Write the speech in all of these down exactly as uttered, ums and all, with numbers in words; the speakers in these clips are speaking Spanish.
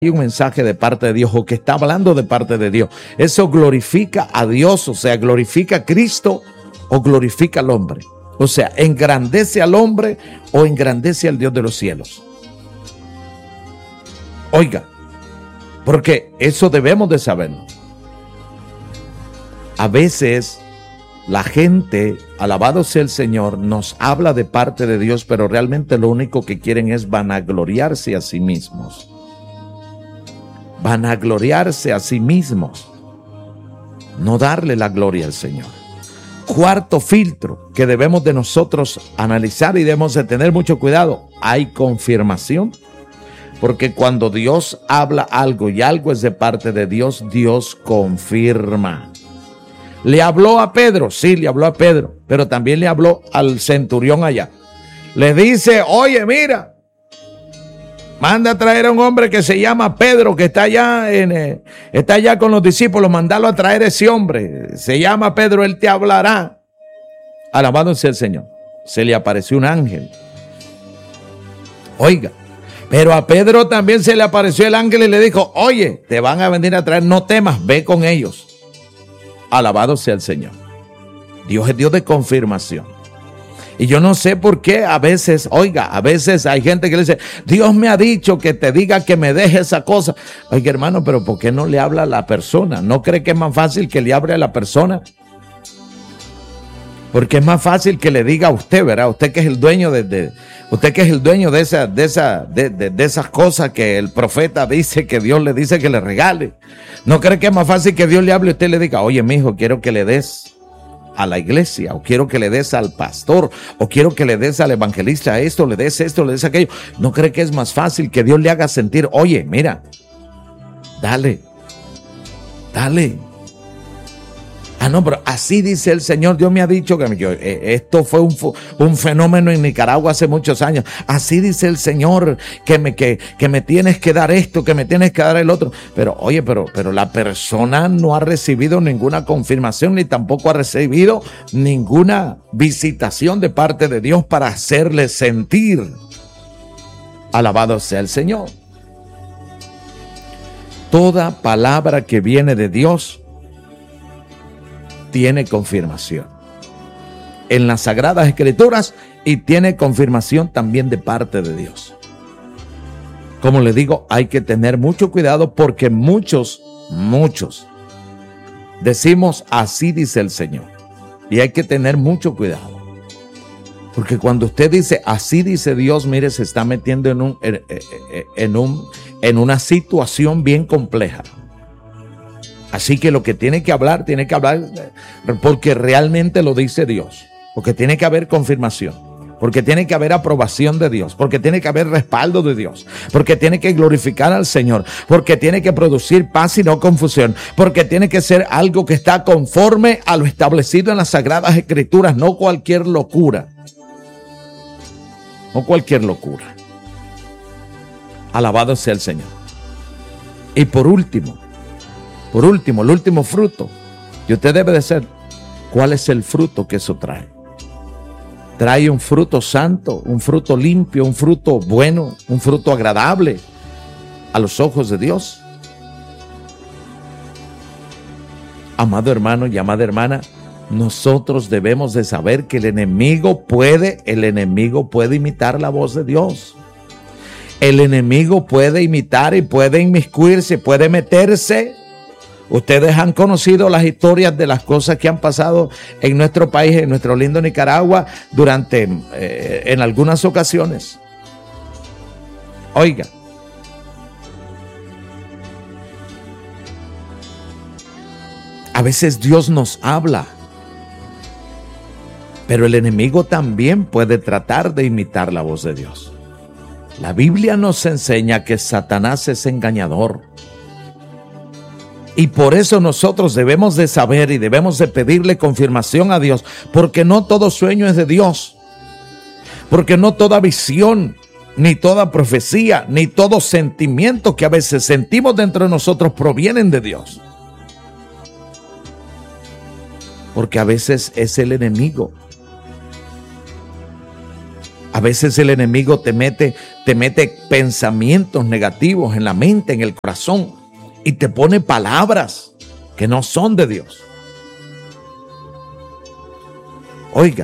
hay un mensaje de parte de Dios o que está hablando de parte de Dios, eso glorifica a Dios, o sea, glorifica a Cristo o glorifica al hombre. O sea, engrandece al hombre o engrandece al Dios de los cielos. Oiga, porque eso debemos de saberlo. A veces la gente, alabado sea el Señor, nos habla de parte de Dios, pero realmente lo único que quieren es vanagloriarse a sí mismos. Vanagloriarse a sí mismos. No darle la gloria al Señor. Cuarto filtro que debemos de nosotros analizar y debemos de tener mucho cuidado. Hay confirmación. Porque cuando Dios habla algo y algo es de parte de Dios, Dios confirma. ¿Le habló a Pedro? Sí, le habló a Pedro, pero también le habló al centurión allá. Le dice, oye, mira, manda a traer a un hombre que se llama Pedro, que está allá, en, eh, está allá con los discípulos, mandalo a traer a ese hombre. Se llama Pedro, él te hablará. Alabado sea el Señor. Se le apareció un ángel. Oiga, pero a Pedro también se le apareció el ángel y le dijo, oye, te van a venir a traer, no temas, ve con ellos. Alabado sea el Señor. Dios es Dios de confirmación. Y yo no sé por qué a veces, oiga, a veces hay gente que le dice, Dios me ha dicho que te diga que me deje esa cosa. Oiga, hermano, pero ¿por qué no le habla a la persona? ¿No cree que es más fácil que le hable a la persona? Porque es más fácil que le diga a usted, ¿verdad? Usted que es el dueño de, de usted que es el dueño de esa, de esa, de, de, de esas cosas que el profeta dice que Dios le dice que le regale. ¿No cree que es más fácil que Dios le hable y usted le diga, oye, mijo, quiero que le des a la iglesia, o quiero que le des al pastor, o quiero que le des al evangelista esto, le des esto, le des aquello? ¿No cree que es más fácil que Dios le haga sentir, oye, mira, dale, dale? Ah, no, pero así dice el Señor. Dios me ha dicho que yo, eh, esto fue un, un fenómeno en Nicaragua hace muchos años. Así dice el Señor que me, que, que me tienes que dar esto, que me tienes que dar el otro. Pero oye, pero, pero la persona no ha recibido ninguna confirmación ni tampoco ha recibido ninguna visitación de parte de Dios para hacerle sentir. Alabado sea el Señor. Toda palabra que viene de Dios tiene confirmación en las Sagradas Escrituras y tiene confirmación también de parte de Dios. Como le digo, hay que tener mucho cuidado porque muchos, muchos decimos así dice el Señor y hay que tener mucho cuidado. Porque cuando usted dice así dice Dios, mire, se está metiendo en un, en, en un, en una situación bien compleja. Así que lo que tiene que hablar, tiene que hablar porque realmente lo dice Dios. Porque tiene que haber confirmación. Porque tiene que haber aprobación de Dios. Porque tiene que haber respaldo de Dios. Porque tiene que glorificar al Señor. Porque tiene que producir paz y no confusión. Porque tiene que ser algo que está conforme a lo establecido en las Sagradas Escrituras. No cualquier locura. No cualquier locura. Alabado sea el Señor. Y por último, Por último, el último fruto, y usted debe de ser, ¿cuál es el fruto que eso trae? Trae un fruto santo, un fruto limpio, un fruto bueno, un fruto agradable a los ojos de Dios. Amado hermano y amada hermana, nosotros debemos de saber que el enemigo puede, el enemigo puede imitar la voz de Dios. El enemigo puede imitar y puede inmiscuirse, puede meterse. Ustedes han conocido las historias de las cosas que han pasado en nuestro país, en nuestro lindo Nicaragua, durante, eh, en algunas ocasiones. Oiga, a veces Dios nos habla, pero el enemigo también puede tratar de imitar la voz de Dios. La Biblia nos enseña que Satanás es engañador. Y por eso nosotros debemos de saber y debemos de pedirle confirmación a Dios, porque no todo sueño es de Dios, porque no toda visión, ni toda profecía, ni todo sentimiento que a veces sentimos dentro de nosotros provienen de Dios. Porque a veces es el enemigo A veces el enemigo te mete, te mete pensamientos negativos en la mente, en el corazón, y te pone palabras que no son de Dios. Oiga,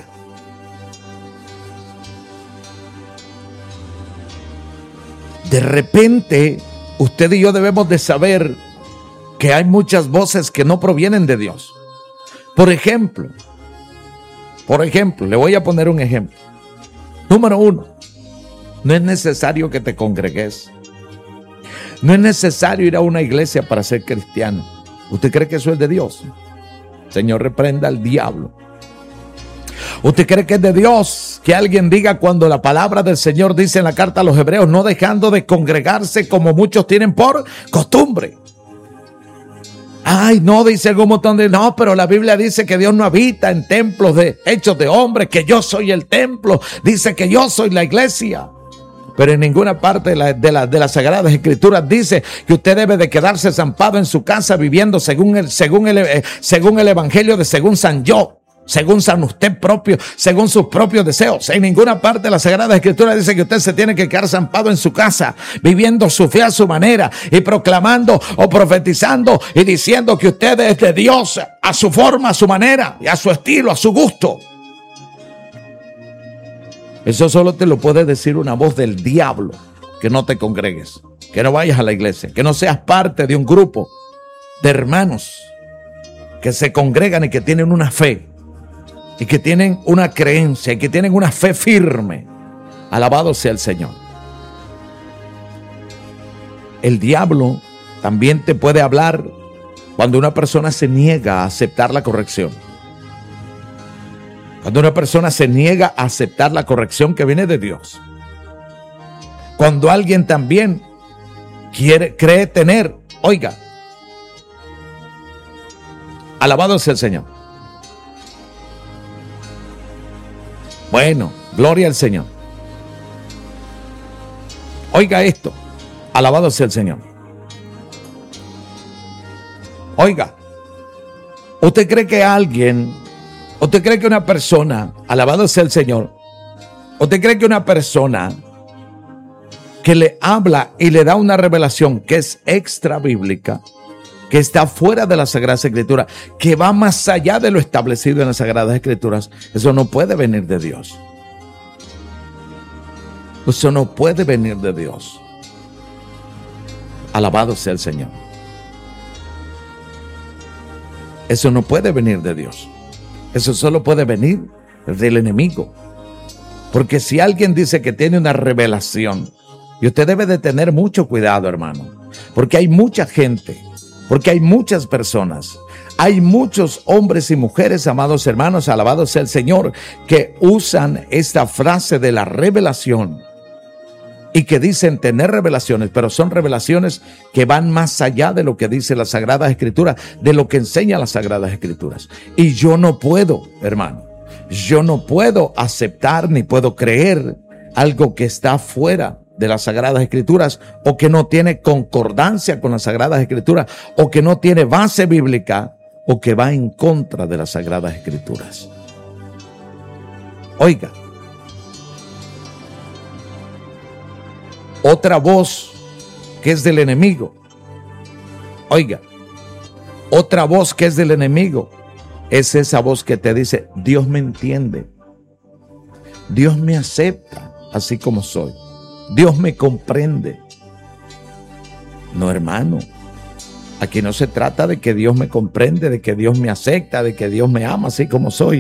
de repente usted y yo debemos de saber que hay muchas voces que no provienen de Dios. Por ejemplo, por ejemplo, le voy a poner un ejemplo. Número uno, no es necesario que te congregues. No es necesario ir a una iglesia para ser cristiano. ¿Usted cree que eso es de Dios? Señor, reprenda al diablo. ¿Usted cree que es de Dios que alguien diga cuando la palabra del Señor dice en la carta a los hebreos, no dejando de congregarse como muchos tienen por costumbre? Ay, no, dice algún montón de... No, pero la Biblia dice que Dios no habita en templos de hechos de hombres, que yo soy el templo. Dice que yo soy la iglesia. Pero en ninguna parte de, la, de, la, de las Sagradas Escrituras dice que usted debe de quedarse zampado en su casa viviendo según el, según el, eh, según el Evangelio de según San Yo, según San usted propio, según sus propios deseos. En ninguna parte de las Sagradas Escrituras dice que usted se tiene que quedar zampado en su casa, viviendo su fe a su manera y proclamando o profetizando y diciendo que usted es de Dios a su forma, a su manera y a su estilo, a su gusto. Eso solo te lo puede decir una voz del diablo, que no te congregues, que no vayas a la iglesia, que no seas parte de un grupo de hermanos que se congregan y que tienen una fe, y que tienen una creencia, y que tienen una fe firme. Alabado sea el Señor. El diablo también te puede hablar cuando una persona se niega a aceptar la corrección. Cuando una persona se niega a aceptar la corrección que viene de Dios. Cuando alguien también quiere, cree tener, oiga, alabado sea el Señor. Bueno, gloria al Señor. Oiga esto, alabado sea el Señor. Oiga, ¿usted cree que alguien... ¿Usted cree que una persona, alabado sea el Señor, usted cree que una persona que le habla y le da una revelación que es extra bíblica, que está fuera de las Sagradas Escrituras, que va más allá de lo establecido en las Sagradas Escrituras, eso no puede venir de Dios? Eso no puede venir de Dios. Alabado sea el Señor. Eso no puede venir de Dios. Eso solo puede venir del enemigo. Porque si alguien dice que tiene una revelación, y usted debe de tener mucho cuidado, hermano, porque hay mucha gente, porque hay muchas personas, hay muchos hombres y mujeres, amados hermanos, alabado sea el Señor, que usan esta frase de la revelación y que dicen tener revelaciones, pero son revelaciones que van más allá de lo que dice la Sagrada Escritura, de lo que enseña las Sagradas Escrituras. Y yo no puedo, hermano, yo no puedo aceptar ni puedo creer algo que está fuera de las Sagradas Escrituras, o que no tiene concordancia con las Sagradas Escrituras, o que no tiene base bíblica, o que va en contra de las Sagradas Escrituras. Oiga, otra voz que es del enemigo. Oiga, otra voz que es del enemigo es esa voz que te dice: Dios me entiende, Dios me acepta así como soy, Dios me comprende. No, hermano, aquí no se trata de que Dios me comprende, de que Dios me acepta, de que Dios me ama así como soy.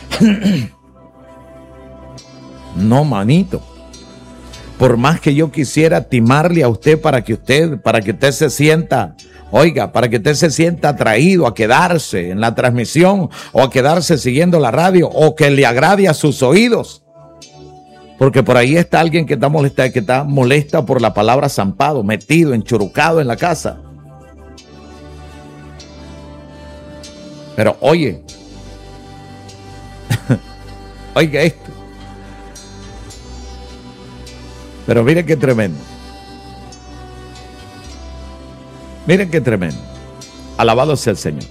No, manito. Por más que yo quisiera timarle a usted para que usted, para que usted se sienta, oiga, para que usted se sienta atraído a quedarse en la transmisión, o a quedarse siguiendo la radio, o que le agrade a sus oídos. Porque por ahí está alguien que está molesta, que está molesta por la palabra zampado, metido, enchurucado en la casa. Pero oye, oiga esto. Pero miren qué tremendo. Miren qué tremendo. Alabado sea el Señor.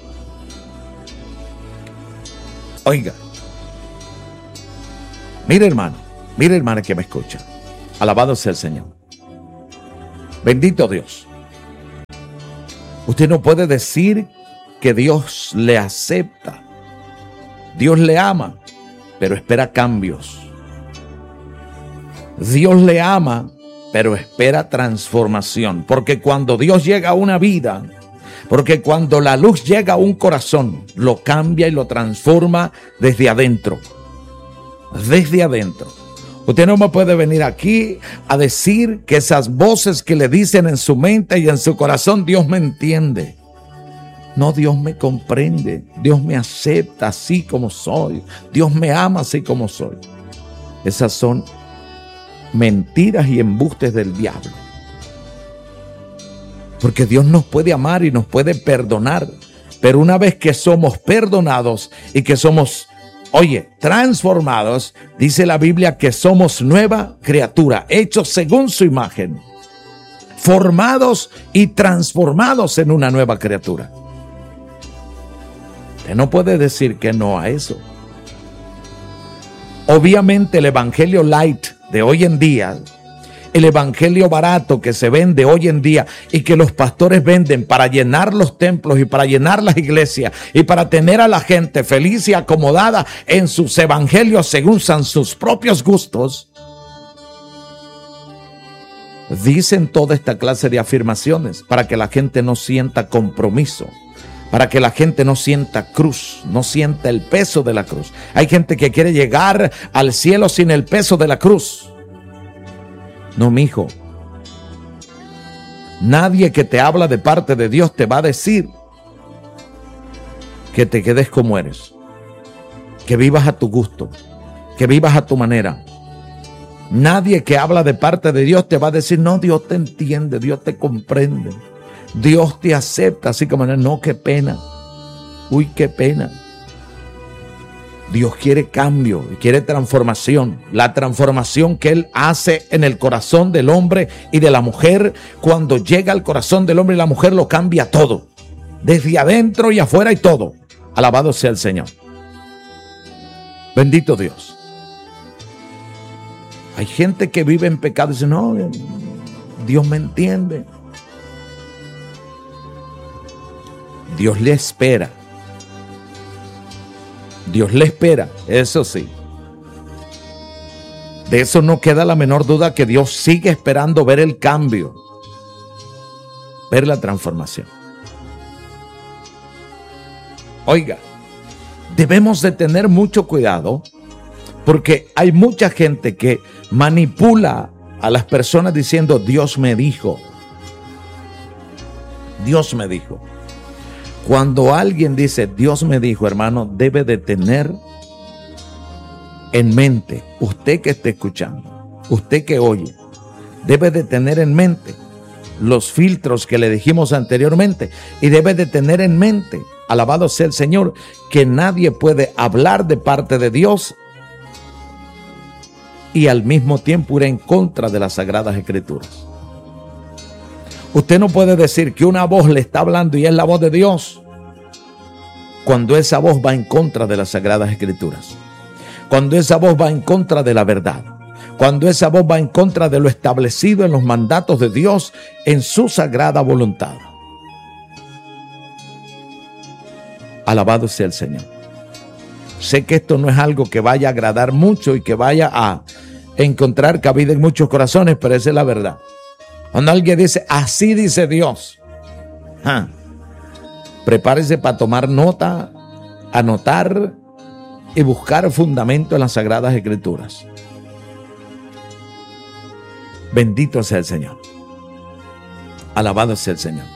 Oiga. Mire, hermano. Mire, hermana que me escucha. Alabado sea el Señor. Bendito Dios. Usted no puede decir que Dios le acepta. Dios le ama, pero espera cambios. Dios le ama, pero espera transformación. Porque cuando Dios llega a una vida, porque cuando la luz llega a un corazón, lo cambia y lo transforma desde adentro. Desde adentro. Usted no me puede venir aquí a decir que esas voces que le dicen en su mente y en su corazón, Dios me entiende. No, Dios me comprende. Dios me acepta así como soy. Dios me ama así como soy. Esas son mentiras y embustes del diablo. Porque Dios nos puede amar y nos puede perdonar. Pero una vez que somos perdonados y que somos, oye, transformados, dice la Biblia que somos nueva criatura, hechos según su imagen, formados y transformados en una nueva criatura. Usted no puede decir que no a eso. Obviamente el evangelio light de hoy en día, el evangelio barato que se vende hoy en día y que los pastores venden para llenar los templos y para llenar las iglesias y para tener a la gente feliz y acomodada en sus evangelios según sus propios gustos, dicen toda esta clase de afirmaciones para que la gente no sienta compromiso, para que la gente no sienta cruz, no sienta el peso de la cruz. Hay gente que quiere llegar al cielo sin el peso de la cruz. No, mijo. Nadie que te habla de parte de Dios te va a decir que te quedes como eres, que vivas a tu gusto, que vivas a tu manera. Nadie que habla de parte de Dios te va a decir, no, Dios te entiende, Dios te comprende, Dios te acepta, así como no, qué pena, uy, qué pena. Dios quiere cambio y quiere transformación, la transformación que Él hace en el corazón del hombre y de la mujer. Cuando llega al corazón del hombre y la mujer lo cambia todo, desde adentro y afuera y todo. Alabado sea el Señor. Bendito Dios. Hay gente que vive en pecado y dice, no, Dios me entiende. Dios le espera. Dios le espera, eso sí. De eso no queda la menor duda, que Dios sigue esperando ver el cambio, ver la transformación. Oiga, debemos de tener mucho cuidado porque hay mucha gente que manipula a las personas diciendo, Dios me dijo. Dios me dijo. Cuando alguien dice, Dios me dijo, hermano, debe de tener en mente, usted que esté escuchando, usted que oye, debe de tener en mente los filtros que le dijimos anteriormente y debe de tener en mente, alabado sea el Señor, que nadie puede hablar de parte de Dios y al mismo tiempo ir en contra de las Sagradas Escrituras. Usted no puede decir que una voz le está hablando y es la voz de Dios cuando esa voz va en contra de las Sagradas Escrituras, cuando esa voz va en contra de la verdad, cuando esa voz va en contra de lo establecido en los mandatos de Dios en su sagrada voluntad. Alabado sea el Señor. Sé que esto no es algo que vaya a agradar mucho y que vaya a encontrar cabida en muchos corazones, pero esa es la verdad. Cuando alguien dice, así dice Dios, ¿ah? Prepárese para tomar nota, anotar y buscar fundamento en las Sagradas Escrituras. Bendito sea el Señor. Alabado sea el Señor.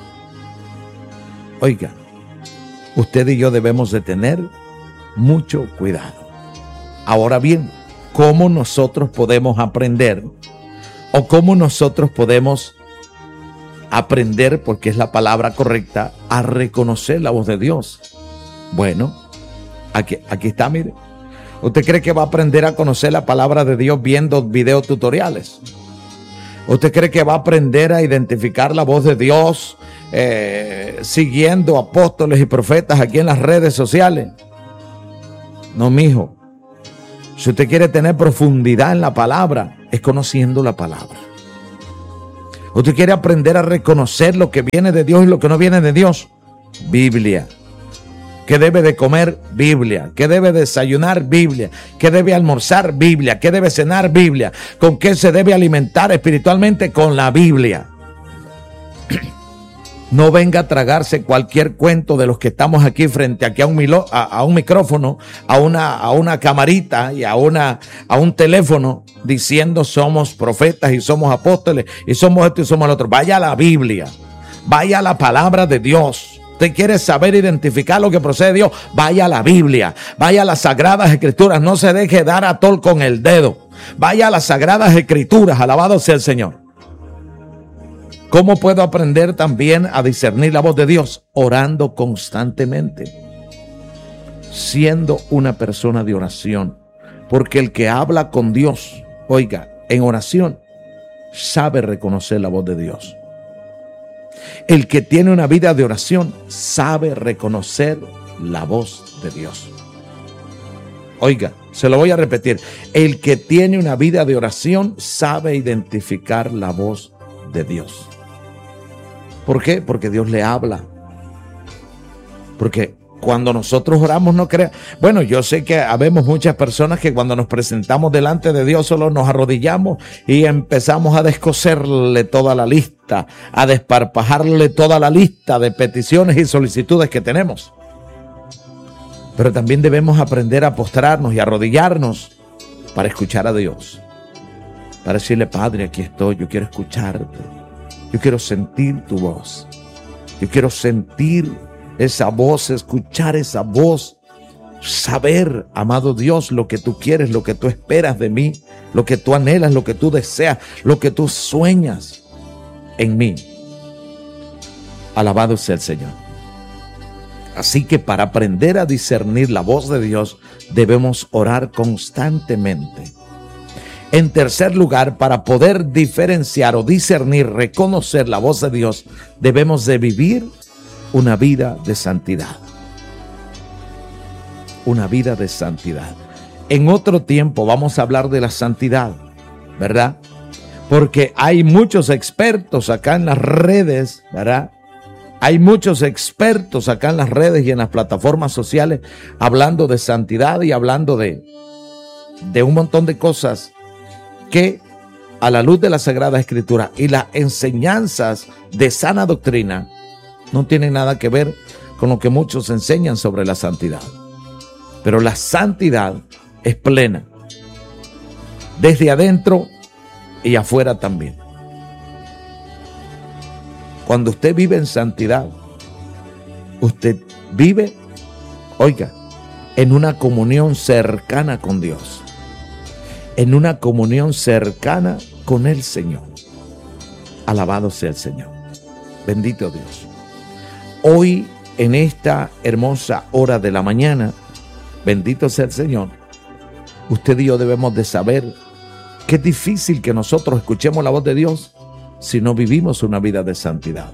Oiga, usted y yo debemos de tener mucho cuidado. Ahora bien, ¿cómo nosotros podemos aprender? ¿O cómo nosotros podemos aprender, porque es la palabra correcta, a reconocer la voz de Dios? Bueno, aquí, aquí está, mire. ¿Usted cree que va a aprender a conocer la palabra de Dios viendo videos tutoriales? ¿Usted cree que va a aprender a identificar la voz de Dios eh, siguiendo apóstoles y profetas aquí en las redes sociales? No, mijo. Si usted quiere tener profundidad en la palabra, es conociendo la palabra. Usted quiere aprender a reconocer lo que viene de Dios y lo que no viene de Dios. Biblia. ¿Qué debe de comer? Biblia. ¿Qué debe desayunar? Biblia. ¿Qué debe almorzar? Biblia. ¿Qué debe cenar? Biblia. ¿Con qué se debe alimentar espiritualmente? Con la Biblia. No venga a tragarse cualquier cuento de los que estamos aquí frente aquí a un, milo, a, a un micrófono, a una, a una camarita y a, una, a un teléfono diciendo somos profetas y somos apóstoles y somos esto y somos lo otro. Vaya a la Biblia, vaya a la palabra de Dios. Usted quiere saber identificar lo que procede de Dios, vaya a la Biblia, vaya a las Sagradas Escrituras, no se deje dar a tol con el dedo. Vaya a las Sagradas Escrituras, alabado sea el Señor. ¿Cómo puedo aprender también a discernir la voz de Dios? Orando constantemente, siendo una persona de oración. Porque el que habla con Dios, oiga, en oración, sabe reconocer la voz de Dios. El que tiene una vida de oración, sabe reconocer la voz de Dios. Oiga, se lo voy a repetir. El que tiene una vida de oración, sabe identificar la voz de Dios. ¿Por qué? Porque Dios le habla. Porque cuando nosotros oramos, no crea. Bueno, yo sé que habemos muchas personas que cuando nos presentamos delante de Dios solo nos arrodillamos y empezamos a descoserle toda la lista, a desparpajarle toda la lista de peticiones y solicitudes que tenemos. Pero también debemos aprender a postrarnos y arrodillarnos para escuchar a Dios. Para decirle, Padre, aquí estoy, yo quiero escucharte. Yo quiero sentir tu voz. Yo quiero sentir esa voz, escuchar esa voz. Saber, amado Dios, lo que tú quieres, lo que tú esperas de mí, lo que tú anhelas, lo que tú deseas, lo que tú sueñas en mí. Alabado sea el Señor. Así que para aprender a discernir la voz de Dios, debemos orar constantemente. En tercer lugar, para poder diferenciar o discernir, reconocer la voz de Dios, debemos de vivir una vida de santidad. Una vida de santidad. En otro tiempo vamos a hablar de la santidad, ¿verdad? Porque hay muchos expertos acá en las redes, ¿verdad? Hay muchos expertos acá en las redes y en las plataformas sociales hablando de santidad y hablando de, de un montón de cosas que a la luz de la Sagrada Escritura y las enseñanzas de sana doctrina no tienen nada que ver con lo que muchos enseñan sobre la santidad. Pero la santidad es plena, desde adentro y afuera también. Cuando usted vive en santidad, usted vive, oiga, en una comunión cercana con Dios. En una comunión cercana con el Señor. Alabado sea el Señor. Bendito Dios. Hoy, en esta hermosa hora de la mañana, bendito sea el Señor, usted y yo debemos de saber que es difícil que nosotros escuchemos la voz de Dios si no vivimos una vida de santidad.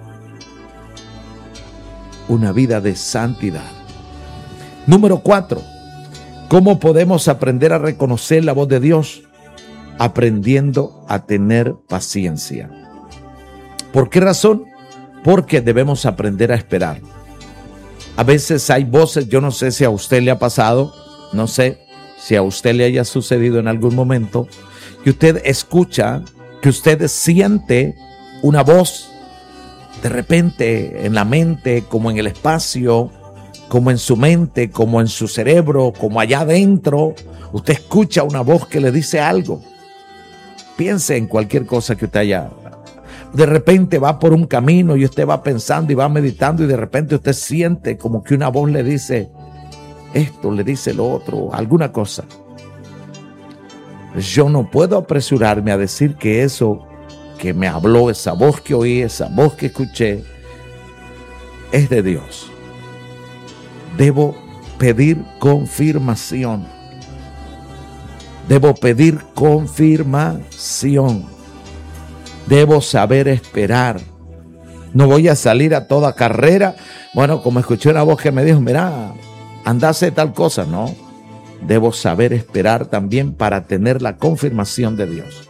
Una vida de santidad. Número cuatro. ¿Cómo podemos aprender a reconocer la voz de Dios? Aprendiendo a tener paciencia. ¿Por qué razón? Porque debemos aprender a esperar. A veces hay voces, yo no sé si a usted le ha pasado, no sé si a usted le haya sucedido en algún momento, que usted escucha, que usted siente una voz de repente en la mente, como en el espacio, como en su mente, como en su cerebro, como allá adentro. Usted escucha una voz que le dice algo. Piense en cualquier cosa que usted haya. De repente va por un camino y usted va pensando y va meditando y de repente usted siente como que una voz le dice esto, le dice lo otro, alguna cosa. Yo no puedo apresurarme a decir que eso que me habló, esa voz que oí, esa voz que escuché, es de Dios. Debo pedir confirmación. Debo pedir confirmación. Debo saber esperar. No voy a salir a toda carrera. Bueno, como escuché una voz que me dijo, mira, anda a hacer tal cosa. No, debo saber esperar también para tener la confirmación de Dios.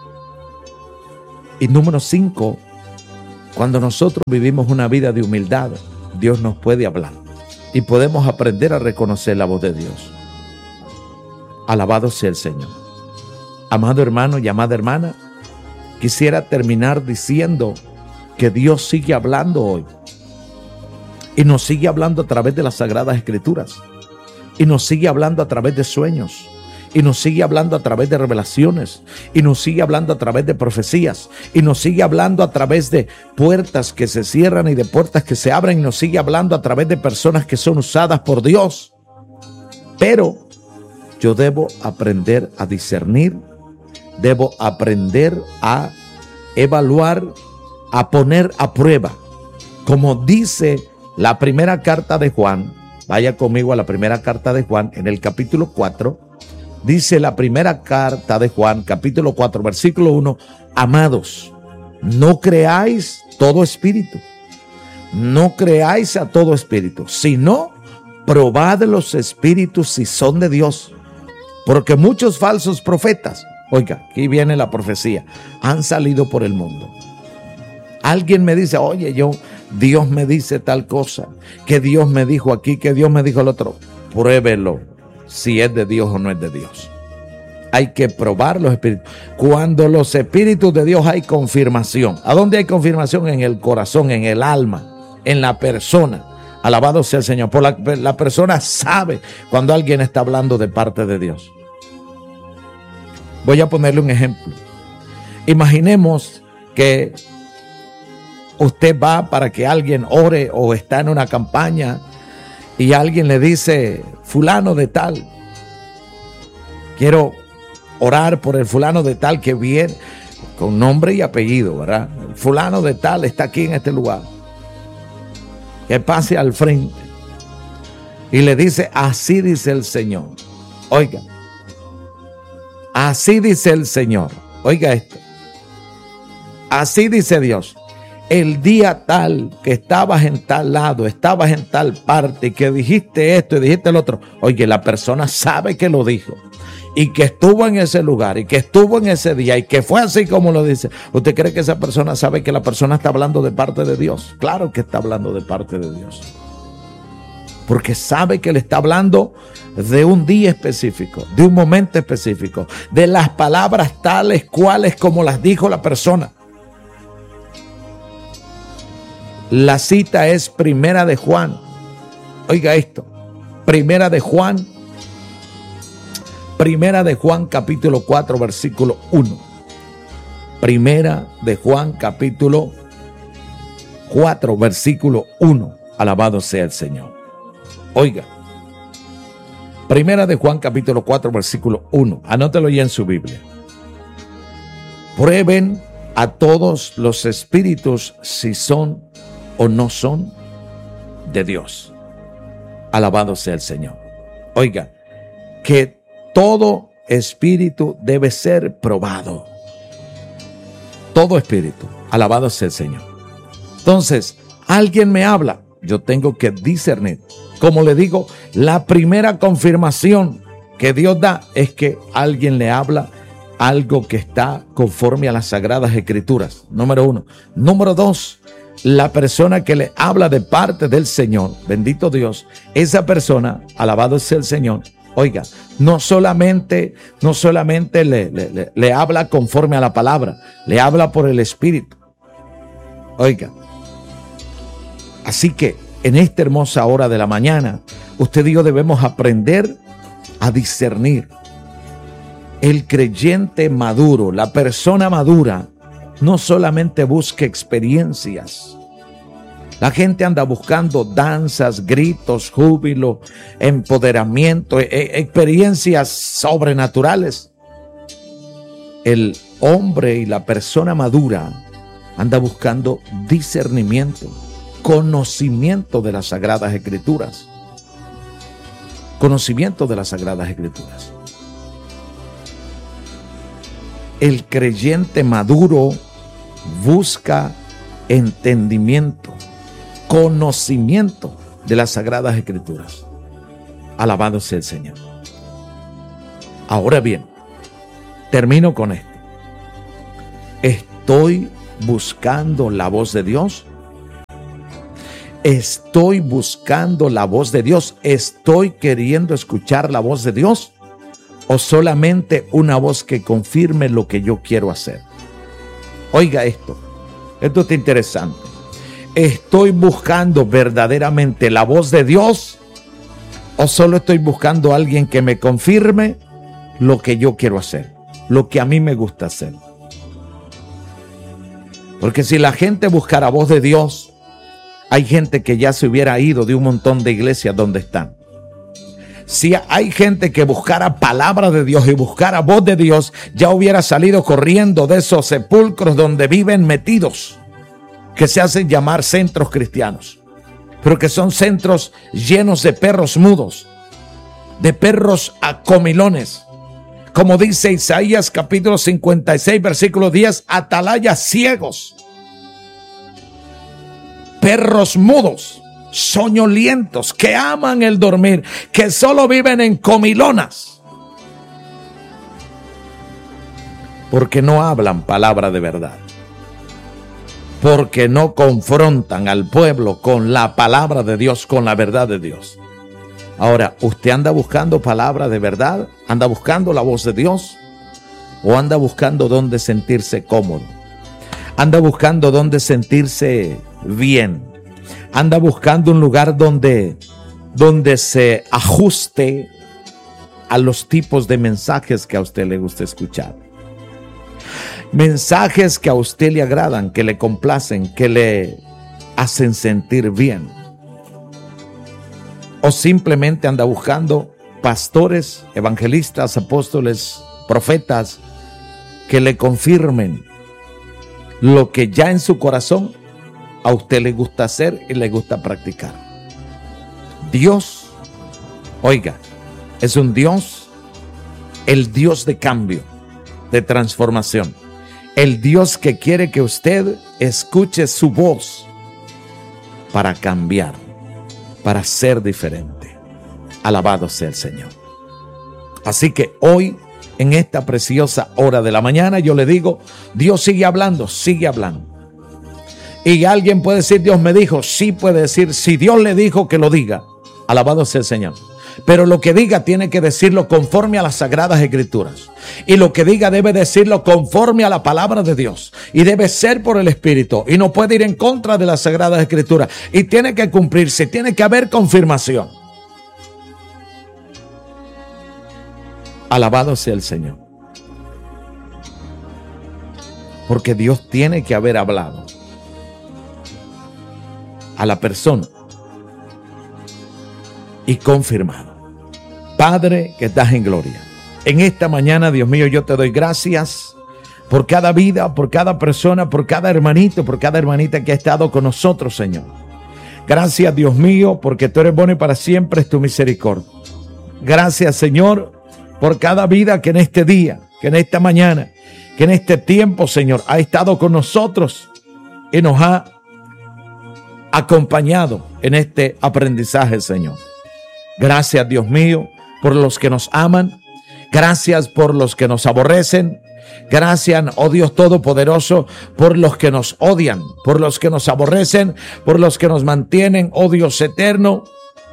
Y número cinco, cuando nosotros vivimos una vida de humildad, Dios nos puede hablar y podemos aprender a reconocer la voz de Dios. Alabado sea el Señor. Amado hermano y amada hermana, quisiera terminar diciendo que Dios sigue hablando hoy y nos sigue hablando a través de las Sagradas Escrituras y nos sigue hablando a través de sueños y nos sigue hablando a través de revelaciones y nos sigue hablando a través de profecías y nos sigue hablando a través de puertas que se cierran y de puertas que se abren y nos sigue hablando a través de personas que son usadas por Dios. Pero yo debo aprender a discernir, debo aprender a evaluar, a poner a prueba. Como dice la primera carta de Juan, vaya conmigo a la primera carta de Juan en el capítulo cuatro, dice la primera carta de Juan, capítulo cuatro, versículo uno, amados, no creáis todo espíritu, no creáis a todo espíritu, sino probad los espíritus si son de Dios, porque muchos falsos profetas, oiga, aquí viene la profecía, han salido por el mundo. Alguien me dice, oye, yo, Dios me dice tal cosa, que Dios me dijo aquí, que Dios me dijo el otro. Pruébelo si es de Dios o no es de Dios. Hay que probar los espíritus. Cuando los espíritus de Dios hay confirmación. ¿A dónde hay confirmación? En el corazón, en el alma, en la persona. Alabado sea el Señor. Por la, la persona sabe cuando alguien está hablando de parte de Dios. Voy a ponerle un ejemplo. Imaginemos que usted va para que alguien ore o está en una campaña y alguien le dice, fulano de tal, quiero orar por el fulano de tal que viene, con nombre y apellido, ¿verdad? El fulano de tal está aquí en este lugar. Que pase al frente. Y le dice, así dice el Señor. Oiga, así dice el Señor. Oiga esto. Así dice Dios. El día tal que estabas en tal lado, estabas en tal parte, que dijiste esto y dijiste el otro. Oye, la persona sabe que lo dijo y que estuvo en ese lugar y que estuvo en ese día y que fue así como lo dice. ¿Usted cree que esa persona sabe que la persona está hablando de parte de Dios? Claro que está hablando de parte de Dios. Porque sabe que le está hablando de un día específico, de un momento específico, de las palabras tales cuales como las dijo la persona. La cita es Primera de Juan. Oiga esto. Primera de Juan. Primera de Juan capítulo cuatro versículo uno. Primera de Juan capítulo cuatro versículo uno. Alabado sea el Señor. Oiga. Primera de Juan capítulo cuatro versículo uno. Anótelo ya en su Biblia. Prueben a todos los espíritus si son o no son de Dios. Alabado sea el Señor. Oiga, que todo espíritu debe ser probado. Todo espíritu. Alabado sea el Señor. Entonces, alguien me habla, yo tengo que discernir. Como le digo, la primera confirmación que Dios da es que alguien le habla algo que está conforme a las Sagradas Escrituras. Número uno. Número dos, la persona que le habla de parte del Señor, bendito Dios, esa persona, alabado sea el Señor, oiga, no solamente, no solamente le, le, le, le habla conforme a la palabra, le habla por el Espíritu. Oiga, así que en esta hermosa hora de la mañana, usted y yo debemos aprender a discernir. El creyente maduro, la persona madura, no solamente busca experiencias. La gente anda buscando danzas, gritos, júbilo, empoderamiento, e- experiencias sobrenaturales. El hombre y la persona madura anda buscando discernimiento, conocimiento de las Sagradas Escrituras. Conocimiento de las Sagradas Escrituras. El creyente maduro busca entendimiento, conocimiento de las Sagradas Escrituras. Alabado sea el Señor. Ahora bien, termino con esto. ¿Estoy buscando la voz de Dios? ¿Estoy buscando la voz de Dios? ¿Estoy queriendo escuchar la voz de Dios? ¿O solamente una voz que confirme lo que yo quiero hacer? Oiga esto, esto está interesante. ¿Estoy buscando verdaderamente la voz de Dios? ¿O solo estoy buscando a alguien que me confirme lo que yo quiero hacer, lo que a mí me gusta hacer? Porque si la gente buscara voz de Dios, hay gente que ya se hubiera ido de un montón de iglesias donde están. Si hay gente que buscara palabra de Dios y buscara voz de Dios, ya hubiera salido corriendo de esos sepulcros donde viven metidos, que se hacen llamar centros cristianos, pero que son centros llenos de perros mudos, de perros acomilones. Como dice Isaías capítulo cincuenta y seis, versículo diez, atalayas ciegos, perros mudos, soñolientos, que aman el dormir, que solo viven en comilonas, porque no hablan palabra de verdad, porque no confrontan al pueblo con la palabra de Dios, con la verdad de Dios. Ahora, ¿usted anda buscando palabra de verdad? ¿Anda buscando la voz de Dios? ¿O anda buscando dónde sentirse cómodo? ¿Anda buscando dónde sentirse bien? ¿Anda buscando un lugar donde, donde se ajuste a los tipos de mensajes que a usted le gusta escuchar? Mensajes que a usted le agradan, que le complacen, que le hacen sentir bien. ¿O simplemente anda buscando pastores, evangelistas, apóstoles, profetas que le confirmen lo que ya en su corazón a usted le gusta hacer y le gusta practicar? Dios, oiga, es un Dios, el Dios de cambio, de transformación. El Dios que quiere que usted escuche su voz para cambiar, para ser diferente. Alabado sea el Señor. Así que hoy, en esta preciosa hora de la mañana, yo le digo, Dios sigue hablando, sigue hablando. Y alguien puede decir, Dios me dijo, sí puede decir, si Dios le dijo, que lo diga. Alabado sea el Señor. Pero lo que diga tiene que decirlo conforme a las Sagradas Escrituras. Y lo que diga debe decirlo conforme a la palabra de Dios. Y debe ser por el Espíritu. Y no puede ir en contra de las Sagradas Escrituras. Y tiene que cumplirse, tiene que haber confirmación. Alabado sea el Señor. Porque Dios tiene que haber hablado a la persona y confirmado. Padre que estás en gloria, en esta mañana, Dios mío, yo te doy gracias por cada vida, por cada persona, por cada hermanito, por cada hermanita que ha estado con nosotros, Señor. Gracias, Dios mío, porque tú eres bueno y para siempre es tu misericordia. Gracias, Señor, por cada vida que en este día, que en esta mañana, que en este tiempo, Señor, ha estado con nosotros y nos ha acompañado en este aprendizaje, Señor. Gracias, Dios mío, por los que nos aman. Gracias por los que nos aborrecen. Gracias, oh Dios Todopoderoso, por los que nos odian, por los que nos aborrecen, por los que nos mantienen, oh Dios eterno.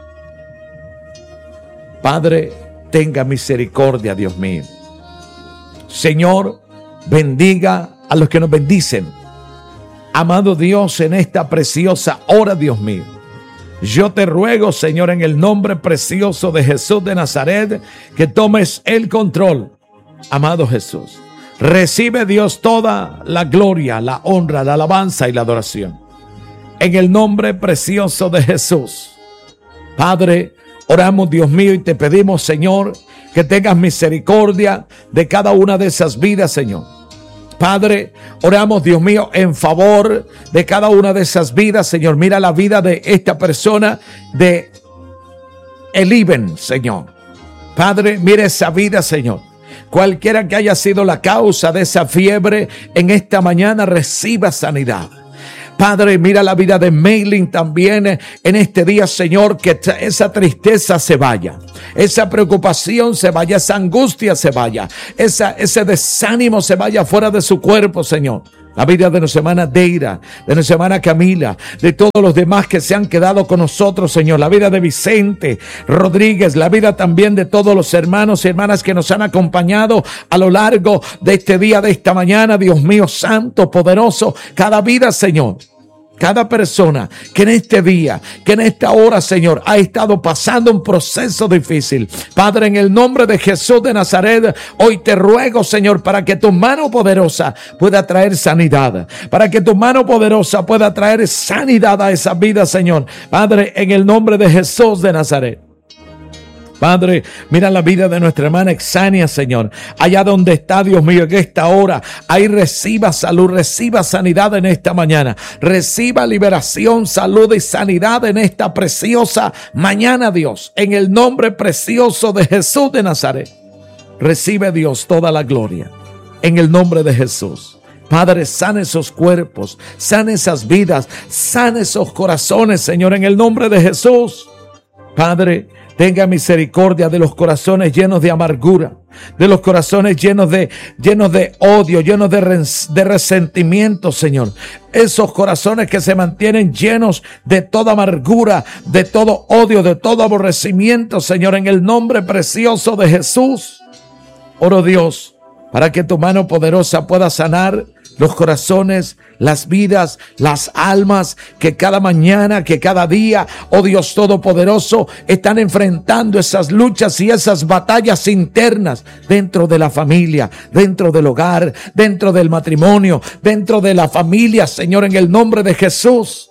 Padre, tenga misericordia, Dios mío. Señor, bendiga a los que nos bendicen. Amado Dios, en esta preciosa hora, Dios mío, yo te ruego, Señor, en el nombre precioso de Jesús de Nazaret, que tomes el control. Amado Jesús, recibe, Dios, toda la gloria, la honra, la alabanza y la adoración. En el nombre precioso de Jesús. Padre, oramos, Dios mío, y te pedimos, Señor, que tengas misericordia de cada una de esas vidas, Señor. Padre, oramos, Dios mío, en favor de cada una de esas vidas, Señor. Mira la vida de esta persona, de Eliben, Señor. Padre, mira esa vida, Señor. Cualquiera que haya sido la causa de esa fiebre, en esta mañana reciba sanidad. Padre, mira la vida de Maylin también en este día, Señor, que esa tristeza se vaya, esa preocupación se vaya, esa angustia se vaya, esa, ese desánimo se vaya fuera de su cuerpo, Señor. La vida de nuestra hermana Deira, de nuestra hermana Camila, de todos los demás que se han quedado con nosotros, Señor. La vida de Vicente Rodríguez, la vida también de todos los hermanos y hermanas que nos han acompañado a lo largo de este día, de esta mañana. Dios mío, santo, poderoso, cada vida, Señor. Cada persona que en este día, que en esta hora, Señor, ha estado pasando un proceso difícil. Padre, en el nombre de Jesús de Nazaret, hoy te ruego, Señor, para que tu mano poderosa pueda traer sanidad. Para que tu mano poderosa pueda traer sanidad a esa vida, Señor. Padre, en el nombre de Jesús de Nazaret. Padre, mira la vida de nuestra hermana Exania, Señor. Allá donde está, Dios mío, en esta hora, ahí reciba salud, reciba sanidad en esta mañana. Reciba liberación, salud y sanidad en esta preciosa mañana, Dios. En el nombre precioso de Jesús de Nazaret. Recibe, Dios, toda la gloria. En el nombre de Jesús. Padre, sana esos cuerpos, sana esas vidas, sana esos corazones, Señor, en el nombre de Jesús. Padre, tenga misericordia de los corazones llenos de amargura, de los corazones llenos de, llenos de odio, llenos de, res, de resentimiento, Señor. Esos corazones que se mantienen llenos de toda amargura, de todo odio, de todo aborrecimiento, Señor, en el nombre precioso de Jesús. Oro, Dios, para que tu mano poderosa pueda sanar los corazones, las vidas, las almas que cada mañana, que cada día, oh Dios Todopoderoso, están enfrentando esas luchas y esas batallas internas dentro de la familia, dentro del hogar, dentro del matrimonio, dentro de la familia, Señor, en el nombre de Jesús.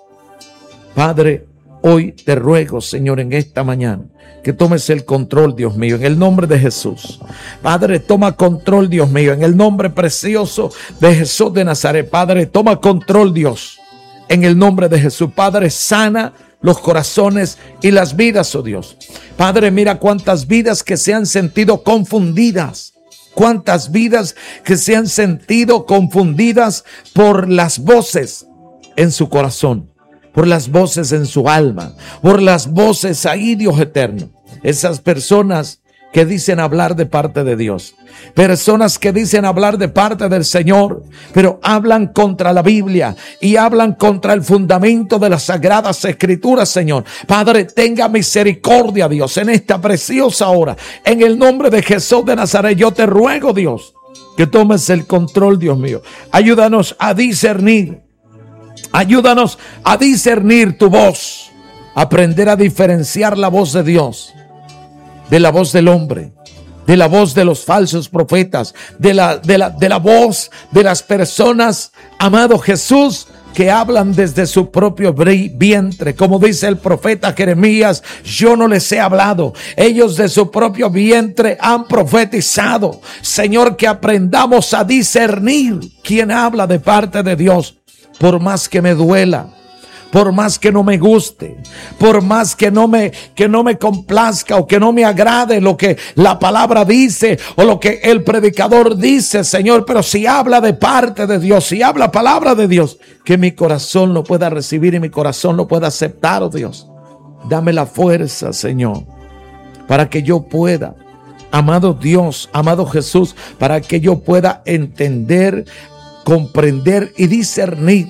Padre, hoy te ruego, Señor, en esta mañana, que tomes el control, Dios mío, en el nombre de Jesús. Padre, toma control, Dios mío, en el nombre precioso de Jesús de Nazaret. Padre, toma control, Dios, en el nombre de Jesús. Padre, sana los corazones y las vidas, oh Dios. Padre, mira cuántas vidas que se han sentido confundidas. Cuántas vidas que se han sentido confundidas por las voces en su corazón, por las voces en su alma, por las voces ahí, Dios eterno. Esas personas que dicen hablar de parte de Dios, personas que dicen hablar de parte del Señor, pero hablan contra la Biblia y hablan contra el fundamento de las sagradas escrituras, Señor. Padre, tenga misericordia, Dios, en esta preciosa hora. En el nombre de Jesús de Nazaret, yo te ruego, Dios, que tomes el control, Dios mío. Ayúdanos a discernir. Ayúdanos a discernir tu voz, aprender a diferenciar la voz de Dios de la voz del hombre, de la voz de los falsos profetas, de la, de la, de la voz de las personas, amado Jesús, que hablan desde su propio vientre. Como dice el profeta Jeremías, yo no les he hablado, ellos de su propio vientre han profetizado. Señor, que aprendamos a discernir quién habla de parte de Dios. Por más que me duela, por más que no me guste, por más que no me, que no me complazca o que no me agrade lo que la palabra dice o lo que el predicador dice, Señor, pero si habla de parte de Dios, si habla palabra de Dios, que mi corazón lo pueda recibir y mi corazón lo pueda aceptar, oh Dios. Dame la fuerza, Señor, para que yo pueda, amado Dios, amado Jesús, para que yo pueda entender, comprender y discernir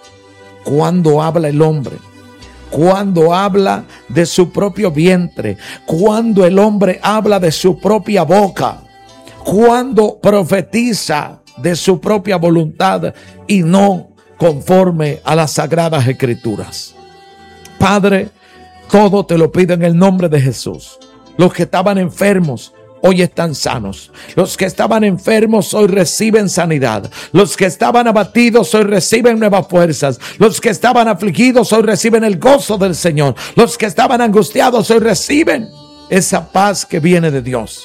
cuando habla el hombre, cuando habla de su propio vientre, cuando el hombre habla de su propia boca, cuando profetiza de su propia voluntad y no conforme a las sagradas escrituras. Padre, todo te lo pido en el nombre de Jesús. Los que estaban enfermos hoy están sanos. Los que estaban enfermos hoy reciben sanidad. Los que estaban abatidos hoy reciben nuevas fuerzas. Los que estaban afligidos hoy reciben el gozo del Señor. Los que estaban angustiados hoy reciben esa paz que viene de Dios.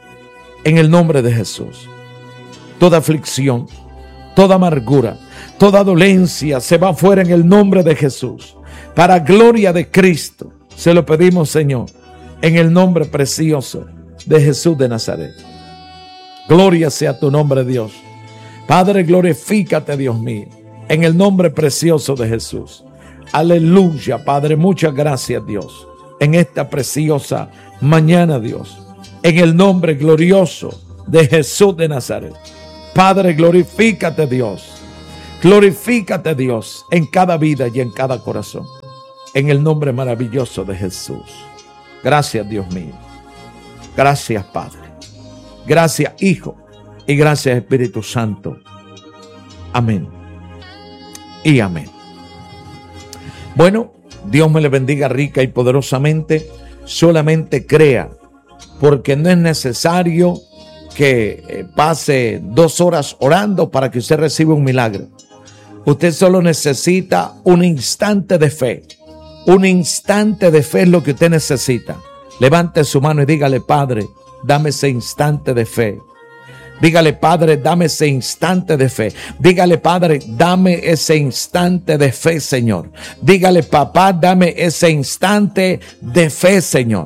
En el nombre de Jesús. Toda aflicción, toda amargura, toda dolencia se va fuera en el nombre de Jesús. Para gloria de Cristo se lo pedimos, Señor, en el nombre precioso de Jesús de Nazaret. Gloria sea tu nombre, Dios. Padre, glorifícate, Dios mío, en el nombre precioso de Jesús. Aleluya, Padre, muchas gracias, Dios, en esta preciosa mañana, Dios, en el nombre glorioso de Jesús de Nazaret. Padre, glorifícate, Dios, glorifícate, Dios, en cada vida y en cada corazón, en el nombre maravilloso de Jesús. Gracias, Dios mío. Gracias, Padre. Gracias, Hijo, y gracias, Espíritu Santo. Amén y amén. Bueno, Dios me le bendiga rica y poderosamente. Solamente crea, porque no es necesario que pase dos horas orando para que usted reciba un milagro. Usted solo necesita un instante de fe. Un instante de fe es lo que usted necesita. Levante su mano y dígale: Padre, dame ese instante de fe. Dígale: Padre, dame ese instante de fe. Dígale: Padre, dame ese instante de fe, Señor. Dígale: Papá, dame ese instante de fe, Señor.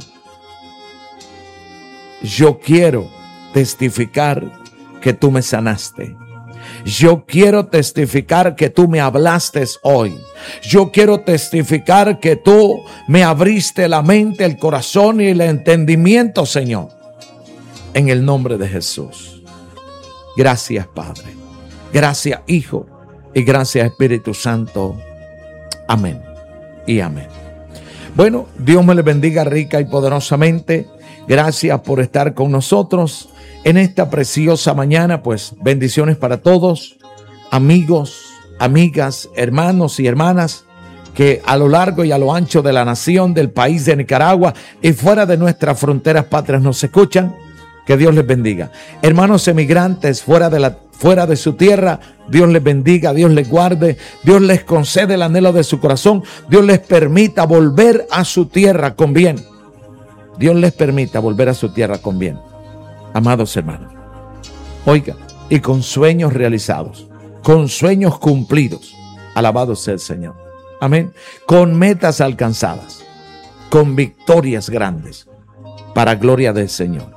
Yo quiero testificar que tú me sanaste. Yo quiero testificar que tú me hablaste hoy. Yo quiero testificar que tú me abriste la mente, el corazón y el entendimiento, Señor. En el nombre de Jesús. Gracias, Padre. Gracias, Hijo. Y gracias, Espíritu Santo. Amén y amén. Bueno, Dios me le bendiga rica y poderosamente. Gracias por estar con nosotros en esta preciosa mañana. Pues bendiciones para todos, amigos, amigas, hermanos y hermanas que a lo largo y a lo ancho de la nación, del país de Nicaragua y fuera de nuestras fronteras patrias nos escuchan. Que Dios les bendiga. Hermanos emigrantes fuera de la fuera de su tierra, Dios les bendiga, Dios les guarde, Dios les concede el anhelo de su corazón, Dios les permita volver a su tierra con bien. Dios les permita volver a su tierra con bien. Amados hermanos, oiga, y con sueños realizados, con sueños cumplidos. Alabado sea el Señor. Amén. Con metas alcanzadas, con victorias grandes, para gloria del Señor.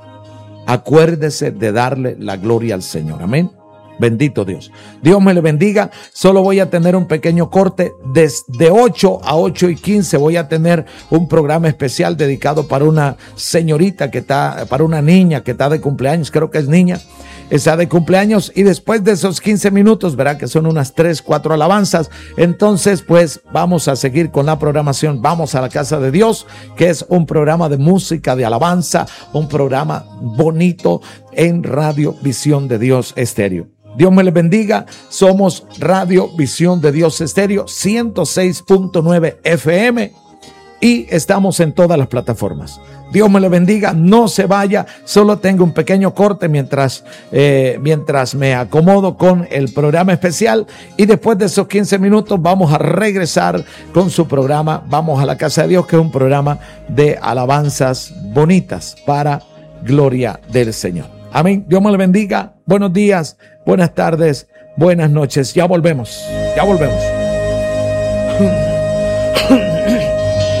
Acuérdese de darle la gloria al Señor. Amén. Bendito Dios. Dios me le bendiga. Solo voy a tener un pequeño corte. Desde ocho a ocho y quince voy a tener un programa especial dedicado para una señorita que está, para una niña que está de cumpleaños. Creo que es niña. Está de cumpleaños. Y después de esos quince minutos, verá que son unas tres, cuatro alabanzas. Entonces, pues vamos a seguir con la programación. Vamos a la casa de Dios, que es un programa de música, de alabanza, un programa bonito en Radio Visión de Dios Estéreo. Dios me les bendiga. Somos Radio Visión de Dios Estéreo ciento seis punto nueve F M y estamos en todas las plataformas. Dios me le bendiga. No se vaya. Solo tengo un pequeño corte mientras, eh, mientras me acomodo con el programa especial. Y después de esos quince minutos vamos a regresar con su programa. Vamos a la casa de Dios, que es un programa de alabanzas bonitas para gloria del Señor. Amén. Dios me le bendiga. Buenos días, buenas tardes, buenas noches. Ya volvemos. Ya volvemos.